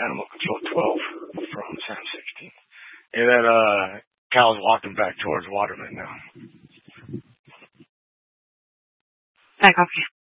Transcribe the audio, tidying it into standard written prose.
Animal Control 12 from Sam 16. And that Cal's walking back towards Waterman now. Back off.